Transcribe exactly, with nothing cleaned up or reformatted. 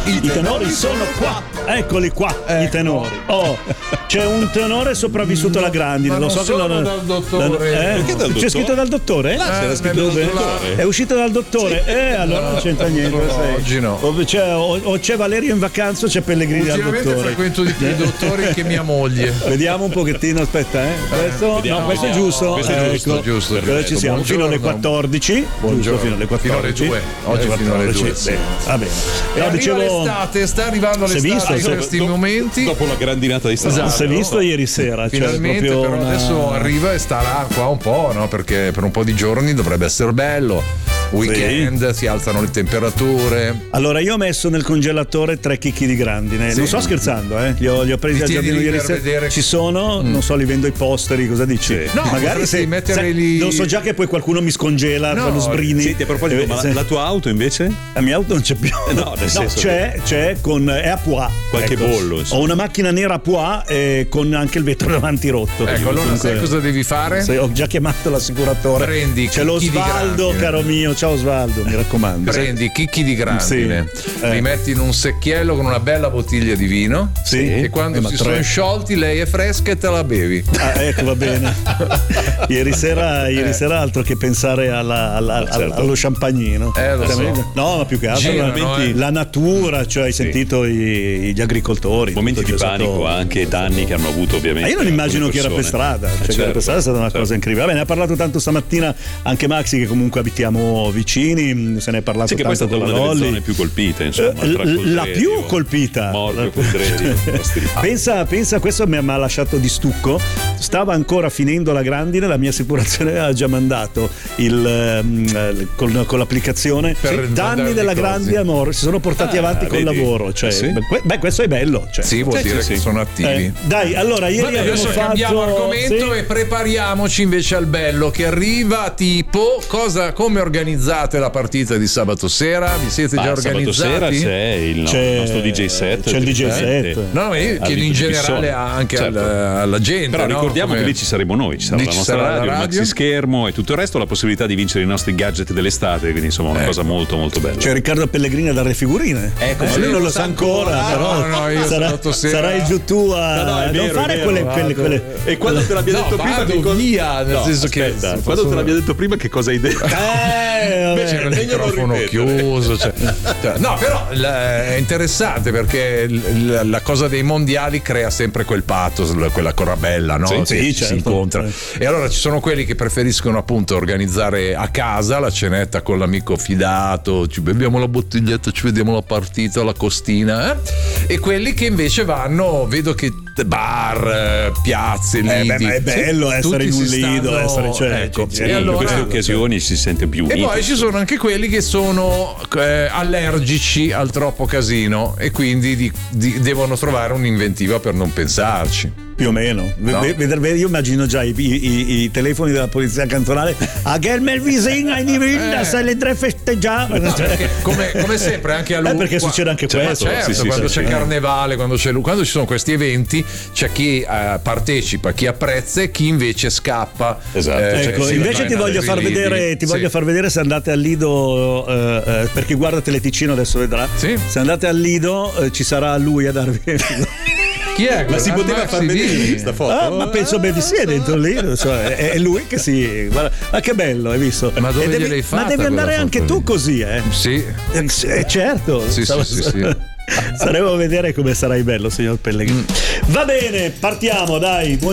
I tenori sono qua, eccoli qua, ecco. I tenori. Oh, c'è un tenore sopravvissuto alla grandine. Ma Lo non so sono che lo, dal dottore. La, eh? Perché dal dottore? C'è scritto dal dottore? Là c'era Eh, scritto dal dottore. È uscito dal dottore? Sì. Eh, allora non c'entra niente. No, oggi no. O c'è, o, o c'è Valerio in vacanza o c'è Pellegrini dal Ultimamente dottore. frequento di più i dottori che mia moglie. Vediamo un pochettino, aspetta, eh. Questo, vediamo, no, questo vediamo. è giusto. Questo è giusto, ecco. giusto, Dove giusto. ci siamo? Buongiorno. Fino alle quattordici. Buongiorno. Giusto, fino alle quattordici. Fino alle due. Oggi Eh, fino alle due. Sì. Va bene. E No, arriva dicevo, l'estate, sta arrivando Si è l'estate visto, in questi dopo- momenti. Dopo la grandinata di stagione. Esatto. si è visto ieri sera. Cioè, Finalmente, proprio però una- adesso arriva e starà qua un po', no? Perché per un po' di giorni dovrebbe essere bello. Weekend, Sì. si alzano le temperature. Allora, io ho messo nel congelatore tre chicchi di grandine. Sì. Non sto scherzando, eh. Li ho, li ho presi Li al tieni giardino lì ieri per sera. vedere- Ci sono, non so, li vendo i posteri, cosa dici? Sì. No, magari potresti se, metterli- se- non so già che poi qualcuno mi scongela No, quando sbrini. Senti, a proposito, Eh, ma se- la, la tua auto invece? La mia auto non c'è più. No, nel senso c'è, c'è con è a pois. Qualche bollo, insomma. Ho una macchina nera a pois eh, con anche il vetro davanti rotto. Ecco, allora Comunque- sai cosa devi fare? Se- ho già chiamato l'assicuratore. Prendi C'è lo chicchi di Osvaldo, grandine. caro mio. Ciao Osvaldo, mi raccomando. Prendi chicchi di grandine, Sì. Eh. li metti in un secchiello con una bella bottiglia di vino. Sì. E quando Eh, ma si tre. sono sciolti, lei è fresca e te la bevi. Ah, ecco, va bene. ieri sera, ieri Eh. sera altro che pensare alla, alla- certo. allo champagnino. Eh, lo so. No, ma più che altro Girano, la, eh. la natura, cioè hai sentito i- gli agricoltori. Momenti tutto, di c'è panico, stato- anche danni che hanno avuto ovviamente. Ma io non immagino alcune chi era per persone. strada, cioè Eh, chi era certo, per strada è stata una certo. cosa incredibile. Vabbè, ne ha parlato tanto stamattina anche Maxi, che comunque abitiamo vicini, se ne è parlato Sì, che poi è tanto stata con una la delle Lolli. zone più colpite, insomma. Eh, tra l- Collerio, la più colpita. Morvio, Collerio, nostri- Pensa, pensa, questo mi ha mi ha lasciato di stucco. Stava ancora finendo la grandine, la mia assicurazione aveva già mandato il, ehm, con, con l'applicazione Per danni mandargli della cose. grandine a Moro, si sono portati Ah, avanti col vedi? lavoro. Cioè, Eh sì? beh, beh, questo è bello. Cioè. Sì, vuol Sì, dire sì, che sì. sono attivi. Eh, dai, allora ieri Vabbè, abbiamo adesso fatto cambiamo argomento sì. e prepariamoci invece al bello che arriva. Tipo, cosa, come organizzate la partita di sabato sera? Vi siete Ah, già sabato organizzati? sera c'è il no- C'è- nostro D J set. c'è il D J direttamente. set. No, no, ma io chiedo in All'Inter generale Pissone. anche Certo. al- alla gente. Però no? ricordiamo Come- che lì ci saremo noi, ci sarà Lì la ci nostra sarà la radio, il radio. maxi schermo e tutto il resto, la possibilità di vincere i nostri gadget dell'estate, quindi insomma una Ecco. cosa molto molto bella. C'è Riccardo Pellegrini a dare le figurine. Ecco, Eh, sì, lui non lo lo sa sa ancora, ancora. però No, no, io sarà, sabato sera- sarà il giù tu a No, no, è non vero, fare è vero, quelle, vado. quelle, quelle E quando te l'abbia No, detto prima vado che cosa... via, nel No, senso che aspetta, se quando posso- te l'abbia detto prima che cosa hai detto? Eh, vabbè. Invece il meglio non microfono ripetere. chiuso, cioè, cioè, no, però l- è interessante perché l- la cosa dei mondiali crea sempre quel pathos, l- quella corabella, no? Sì, Che sì, ci certo. si incontra. E allora ci sono quelli che preferiscono appunto organizzare a casa la cenetta con l'amico fidato, ci beviamo la bottiglietta, ci vediamo la partita, la costina, eh? E quelli che invece vanno, vedo che bar, eh, piazze, Eh, lidi, beh, ma è bello sì, essere tutti in un si lido, stanno- essere, cioè, ecco. sì, E in allora- queste occasioni ci si sente più e uniti. poi ci sono anche quelli che sono eh, allergici al troppo casino e quindi di- di- devono trovare un'inventiva per non pensarci. più o meno. No. V- vedere- io immagino già i, i- i telefoni della polizia cantonale. A Gelmel Visin, ai Nivinda, Eh. se le tre festeggiamo. No, perché come, come sempre anche a Eh, Lu- perché qua- succede anche cioè, questo. certo, Sì, sì, quando sì, c'è sì. carnevale, quando, c'è Lu- quando ci sono questi eventi, c'è chi eh, partecipa, chi apprezza e chi invece scappa. Esatto. cioè Ecco, si invece va ti in voglio altri far lidi. vedere, ti Sì. voglio far vedere se andate al Lido, eh, eh, per chi guarda Teleticino adesso vedrà. Sì. Se andate al Lido eh, ci sarà lui a darvi. Chi è? Ma si Ah, poteva Maxi far vedere Vini. questa foto? Ah, ma penso beh di sì, è dentro lì, cioè, è, è lui che si. Guarda, ma che bello, hai visto? Ma dove E devi, gliel'hai fatta ma devi andare quella anche foto tu lì? così, eh? Sì. Eh, sì, eh, certo. Sì, sì, Stavo- sì, sì. Staremo a vedere come sarai bello, signor Pellegrini. Va bene, partiamo, dai.